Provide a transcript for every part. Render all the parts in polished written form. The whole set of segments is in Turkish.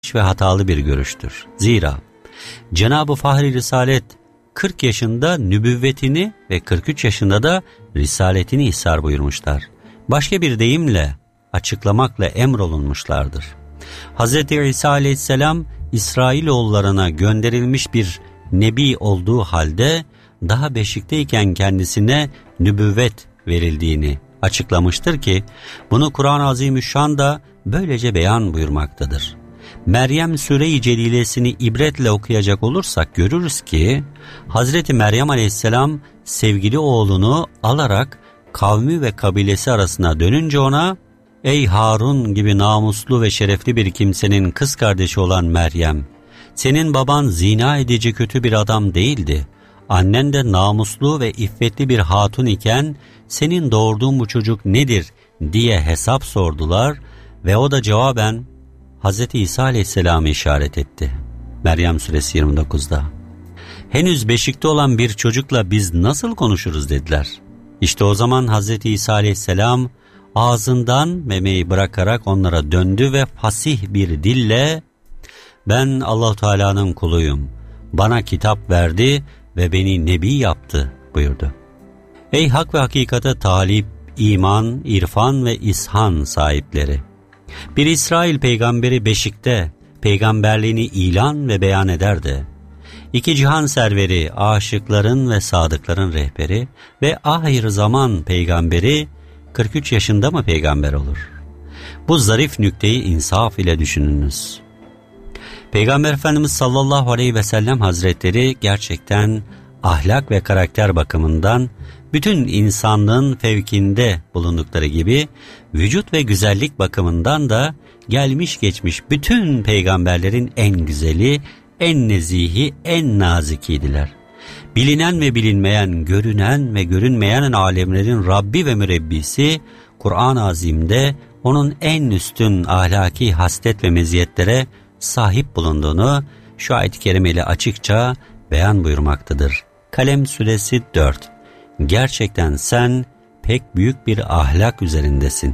ve hatalı bir görüştür. Zira Cenab-ı Fahri Risalet 40 yaşında nübüvvetini ve 43 yaşında da risaletini ishar buyurmuşlar. Başka bir deyimle açıklamakla emrolunmuşlardır. Hz. İsa aleyhisselam İsrailoğullarına gönderilmiş bir nebi olduğu halde daha beşikteyken kendisine nübüvvet verildiğini açıklamıştır ki bunu Kur'an-ı Azimüşşan da böylece beyan buyurmaktadır. Meryem Sure-i Celilesini ibretle okuyacak olursak görürüz ki Hazreti Meryem Aleyhisselam sevgili oğlunu alarak kavmi ve kabilesi arasına dönünce ona "Ey Harun gibi namuslu ve şerefli bir kimsenin kız kardeşi olan Meryem, senin baban zina edici kötü bir adam değildi. Annen de namuslu ve iffetli bir hatun iken senin doğurduğun bu çocuk nedir?" diye hesap sordular ve o da cevaben Hz. İsa Aleyhisselam'ı işaret etti. Meryem Suresi 29'da. "Henüz beşikte olan bir çocukla biz nasıl konuşuruz?" dediler. İşte o zaman Hz. İsa Aleyhisselam ağzından memeyi bırakarak onlara döndü ve fasih bir dille "Ben Allah-u Teala'nın kuluyum. Bana kitap verdi ve beni nebi yaptı" buyurdu. Ey hak ve hakikate talip, iman, irfan ve ishan sahipleri! Bir İsrail peygamberi beşikte peygamberliğini ilan ve beyan ederdi. İki cihan serveri, aşıkların ve sadıkların rehberi ve ahir zaman peygamberi 43 yaşında mı peygamber olur? Bu zarif nükteyi insaf ile düşününüz. Peygamber Efendimiz sallallahu aleyhi ve sellem hazretleri gerçekten ahlak ve karakter bakımından bütün insanlığın fevkinde bulundukları gibi vücut ve güzellik bakımından da gelmiş geçmiş bütün peygamberlerin en güzeli, en nezihi, en nazikiydiler. Bilinen ve bilinmeyen, görünen ve görünmeyen alemlerin Rabbi ve mürebbisi Kur'an-ı Azim'de onun en üstün ahlaki haslet ve meziyetlere sahip bulunduğunu şu ayet-i kerimeyle açıkça beyan buyurmaktadır. Kalem Suresi 4. Gerçekten sen pek büyük bir ahlak üzerindesin.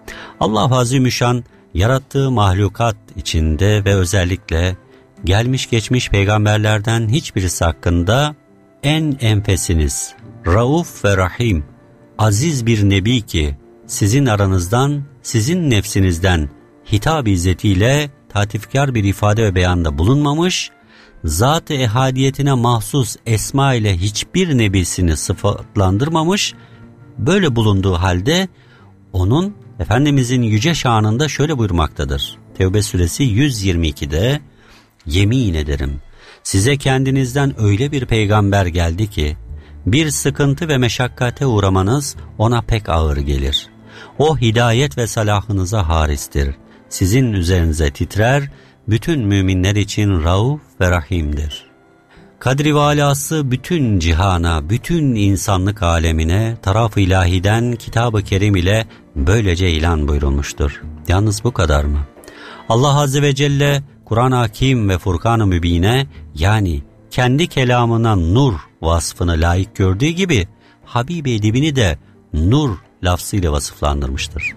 Allah Azimüşşan yarattığı mahlukat içinde ve özellikle gelmiş geçmiş peygamberlerden hiçbirisi hakkında en enfesiniz, rauf ve rahim, aziz bir nebi ki sizin aranızdan, sizin nefsinizden hitap izzetiyle tatifkar bir ifade ve beyanda bulunmamış, zat-ı ehadiyetine mahsus esma ile hiçbir nebisini sıfatlandırmamış, böyle bulunduğu halde onun Efendimizin yüce şanında şöyle buyurmaktadır. Tevbe suresi 122'de "Yemin ederim size kendinizden öyle bir peygamber geldi ki bir sıkıntı ve meşakkate uğramanız ona pek ağır gelir. O hidayet ve salahınıza haristir. Sizin üzerinize titrer, bütün müminler için rauf ve rahimdir." Kadri ve alası bütün cihana, bütün insanlık alemine taraf-ı ilahiden Kitab-ı Kerim ile böylece ilan buyurulmuştur. Yalnız bu kadar mı? Allah Azze ve Celle Kur'an-ı Hakim ve Furkan-ı Mübine yani kendi kelamına nur vasfını layık gördüğü gibi Habib-i Edibini de nur lafzıyla vasıflandırmıştır.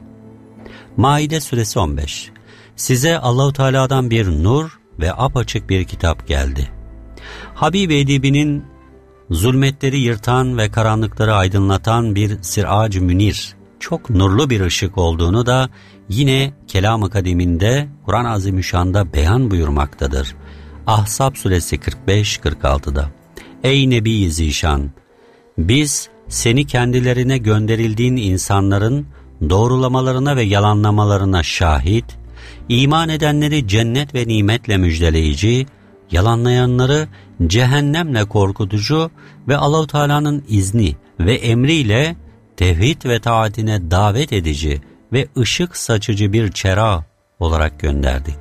Maide Suresi 15. Size Allah-u Teala'dan bir nur ve apaçık bir kitap geldi. Habib-i Edibinin zulmetleri yırtan ve karanlıkları aydınlatan bir sirac-ı münir, çok nurlu bir ışık olduğunu da yine Kelam-ı Kadim'inde Kur'an-ı Azimüşşan'da beyan buyurmaktadır. Ahzab Suresi 45-46'da. Ey Nebi-i Zişan! Biz seni kendilerine gönderildiğin insanların doğrulamalarına ve yalanlamalarına şahit, iman edenleri cennet ve nimetle müjdeleyici, yalanlayanları cehennemle korkutucu ve Allah-u Teala'nın izni ve emriyle tevhid ve taatine davet edici ve ışık saçıcı bir çera olarak gönderdik.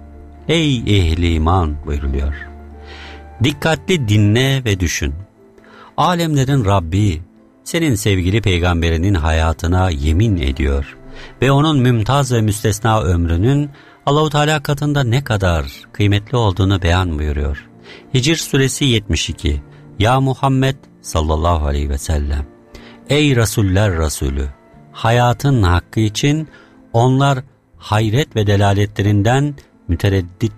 Ey ehli iman buyuruluyor. Dikkatli dinle ve düşün. Alemlerin Rabbi senin sevgili peygamberinin hayatına yemin ediyor ve onun mümtaz ve müstesna ömrünün Allah-u Teala katında ne kadar kıymetli olduğunu beyan buyuruyor. Hicr Suresi 72. Ya Muhammed sallallahu aleyhi ve sellem! Ey Resuller Resulü! Hayatın hakkı için onlar hayret ve delaletlerinden mütereddit